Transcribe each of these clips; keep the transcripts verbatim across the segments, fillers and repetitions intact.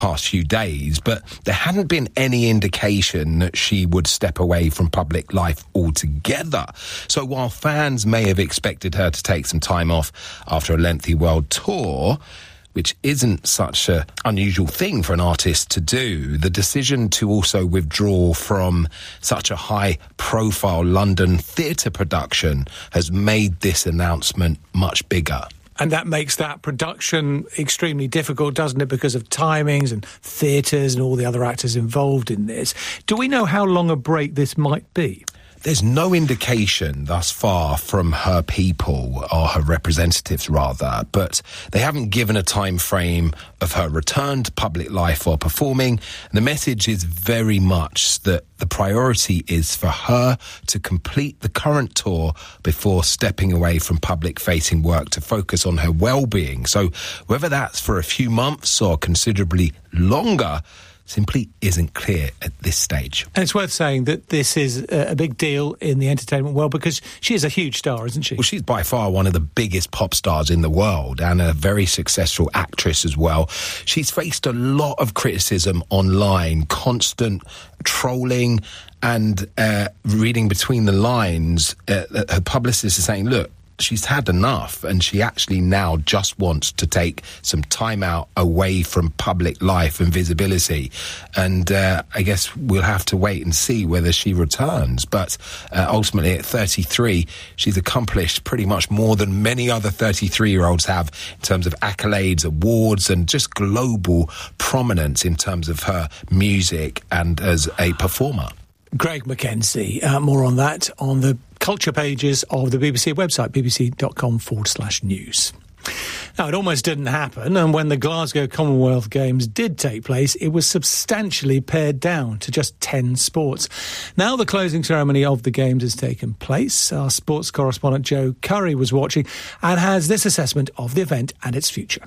past few days, but there hadn't been any indication that she would step away from public life altogether. So while fans may have expected her to take some time off after a lengthy world tour, which isn't such an unusual thing for an artist to do, the decision to also withdraw from such a high-profile London theatre production has made this announcement much bigger. And that makes that production extremely difficult, doesn't it, because of timings and theatres and all the other actors involved in this. Do we know how long a break this might be? There's no indication thus far from her people, or her representatives rather, but they haven't given a time frame of her return to public life or performing. The message is very much that the priority is for her to complete the current tour before stepping away from public-facing work to focus on her well-being. So whether that's for a few months or considerably longer simply isn't clear at this stage. And it's worth saying that this is a big deal in the entertainment world because she is a huge star, isn't she? Well, she's by far one of the biggest pop stars in the world and a very successful actress as well. She's faced a lot of criticism online, constant trolling, and uh, reading between the lines, uh, her publicist is saying, look, she's had enough and she actually now just wants to take some time out away from public life and visibility. And uh, I guess we'll have to wait and see whether she returns. But uh, ultimately at thirty-three, she's accomplished pretty much more than many other thirty-three-year-olds have in terms of accolades, awards, and just global prominence in terms of her music and as a performer. Greg Mackenzie, uh, more on that on the culture pages of the B B C website, bbc.com forward slash news. Now, it almost didn't happen, and when the Glasgow Commonwealth Games did take place, it was substantially pared down to just ten sports. Now the closing ceremony of the Games has taken place. Our sports correspondent Joe Curry was watching and has this assessment of the event and its future.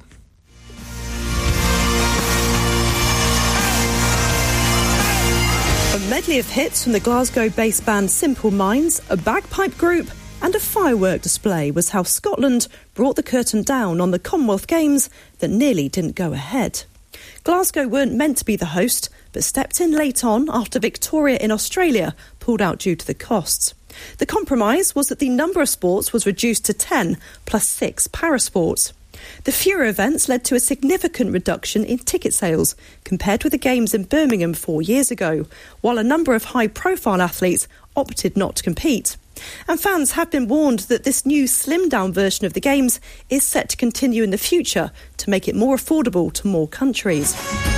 A medley of hits from the Glasgow-based band Simple Minds, a bagpipe group and a firework display was how Scotland brought the curtain down on the Commonwealth Games that nearly didn't go ahead. Glasgow weren't meant to be the host, but stepped in late on after Victoria in Australia pulled out due to the costs. The compromise was that the number of sports was reduced to ten, plus six parasports. The fewer events led to a significant reduction in ticket sales compared with the Games in Birmingham four years ago, while a number of high-profile athletes opted not to compete. And fans have been warned that this new slimmed-down version of the Games is set to continue in the future to make it more affordable to more countries.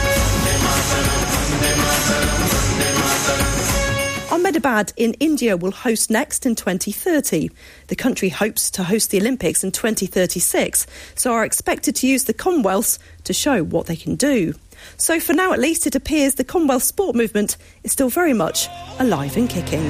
Ahmedabad in India will host next in twenty thirty. The country hopes to host the Olympics in twenty thirty-six, so are expected to use the Commonwealths to show what they can do. So for now at least, it appears the Commonwealth sport movement is still very much alive and kicking.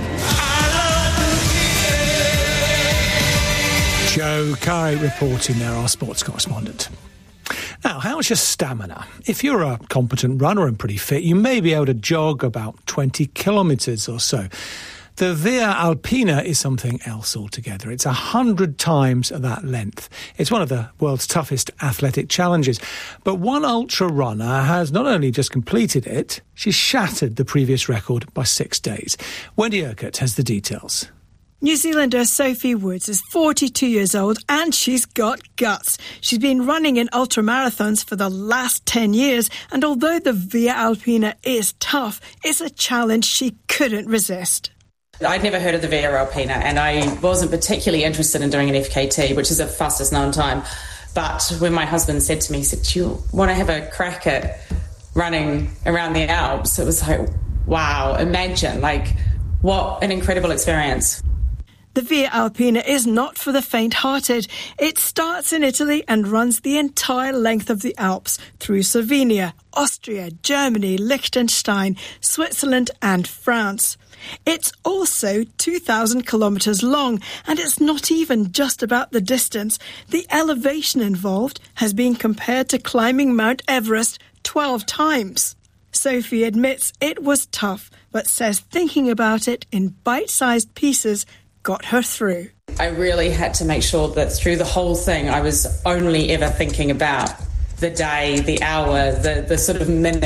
Joe Curry reporting there, our sports correspondent. Now, how's your stamina? If you're a competent runner and pretty fit, you may be able to jog about twenty kilometres or so. The Via Alpina is something else altogether. It's a hundred times that length. It's one of the world's toughest athletic challenges. But one ultra runner has not only just completed it, she's shattered the previous record by six days. Wendy Urquhart has the details. New Zealander Sophie Woods is forty-two years old and she's got guts. She's been running in ultramarathons for the last ten years, and although the Via Alpina is tough, it's a challenge she couldn't resist. I'd never heard of the Via Alpina and I wasn't particularly interested in doing an F K T, which is the fastest known time. But when my husband said to me, he said, do you want to have a crack at running around the Alps? It was like, wow, imagine, like, what an incredible experience. The Via Alpina is not for the faint-hearted. It starts in Italy and runs the entire length of the Alps through Slovenia, Austria, Germany, Liechtenstein, Switzerland and France. It's also two thousand kilometres long, and it's not even just about the distance. The elevation involved has been compared to climbing Mount Everest twelve times. Sophie admits it was tough, but says thinking about it in bite-sized pieces got her through. I really had to make sure that through the whole thing I was only ever thinking about the day, the hour, the, the sort of minute